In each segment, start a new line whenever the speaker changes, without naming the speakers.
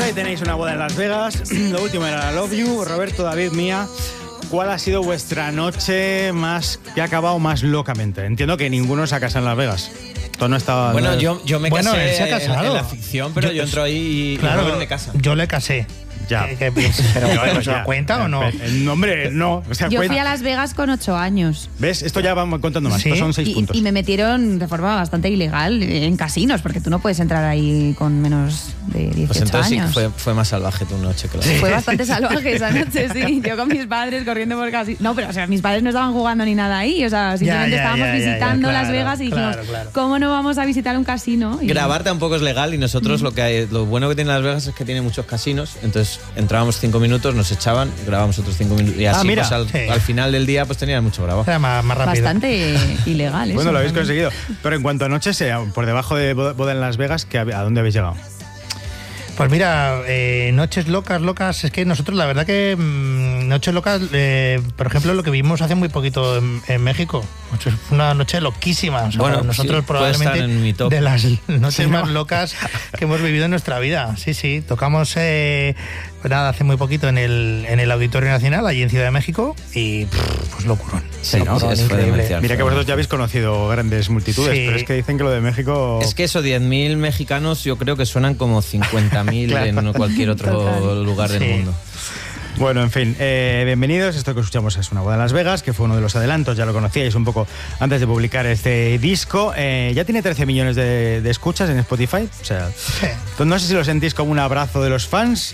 Ahí tenéis una boda en Las Vegas. Lo último era Love You. Roberto, David, Mía, ¿cuál ha sido vuestra noche que ha acabado más locamente? Entiendo que ninguno se ha casado en Las Vegas. Todo no estaba...
Bueno, yo me casé
él se ha casado.
en la ficción, pero yo entro ahí y
claro,
Robert me casa.
Yo le casé.
Ya.
Pero ¿se lo cuenta o no?
El nombre, no. O sea,
Yo fui a Las Vegas con 8 años.
¿Ves? Esto ya vamos contando más.
¿Sí?
Estos son 6 puntos.
Y me metieron de forma bastante ilegal en casinos, porque tú no puedes entrar ahí con menos de 18
Pues entonces
años.
sí, fue más salvaje tu noche que la
Fue bastante salvaje esa noche, sí. Yo con mis padres corriendo por casinos. No, pero o sea, mis padres no estaban jugando ni nada ahí. O sea, simplemente estábamos visitando Las Vegas y dijimos,
claro.
¿cómo no vamos a visitar un casino? Y
Grabar tampoco es legal y nosotros lo bueno que tiene Las Vegas es que tiene muchos casinos. Entonces entrábamos 5 minutos, nos echaban, grabábamos otros 5 minutos y así
mira.
pues, al final del día pues tenías mucho grabado.
Era más rápido.
bastante ilegal.
Bueno,
eso
lo habéis
también.
conseguido. Pero en cuanto a noches, por debajo de boda en Las Vegas, ¿a dónde habéis llegado?
Pues mira, noches locas, es que nosotros la verdad que noches locas, por ejemplo, lo que vimos hace muy poquito en México, fue una noche loquísima. O sea,
Bueno,
nosotros
sí, puede estar
probablemente
en mi top.
de las noches
Sí, ¿no?
más locas que hemos vivido en nuestra vida. Sí, tocamos pues nada, hace muy poquito en el Auditorio Nacional, allí en Ciudad de México, y pues locurón.
Sí, ¿no?
Locurón,
Sí, fue
increíble.
demencial.
Mira que vosotros ya habéis conocido grandes multitudes,
Sí.
pero es que dicen que lo de México...
Es que eso, 10.000 mexicanos yo creo que suenan como 50.000
Claro.
en cualquier otro
Total.
lugar del
Sí.
mundo.
Bueno, en fin, bienvenidos. Esto que escuchamos es Una boda en Las Vegas, que fue uno de los adelantos, ya lo conocíais un poco antes de publicar este disco. Ya tiene 13 millones de escuchas en Spotify. O sea, entonces no sé si lo sentís como un abrazo de los fans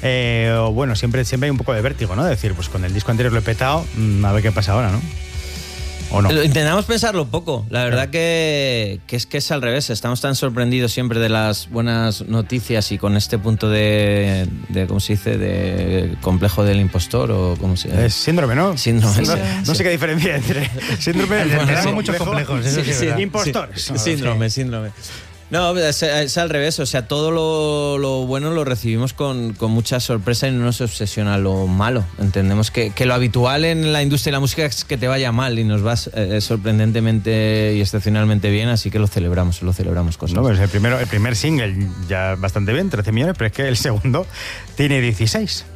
o bueno, siempre hay un poco de vértigo, ¿no? De decir, pues con el disco anterior lo he petado, a ver qué pasa ahora, ¿no? ¿O no?
Intentamos pensarlo poco. La verdad que es al revés. Estamos tan sorprendidos siempre de las buenas noticias y con este punto de ¿cómo se dice? De complejo del impostor o cómo se llama.
Es síndrome, ¿no?
Síndrome.
No sé qué diferencia entre síndrome
Tenemos
y
muchos complejos, eso sí es verdad.
impostores.
Síndrome. No, es al revés, o sea, todo lo bueno lo recibimos con mucha sorpresa y no nos obsesiona lo malo. Entendemos que lo habitual en la industria de la música es que te vaya mal y nos va sorprendentemente y excepcionalmente bien, así que lo celebramos cosas.
No, pues el primer single ya bastante bien, 13 millones, pero es que el segundo tiene 16.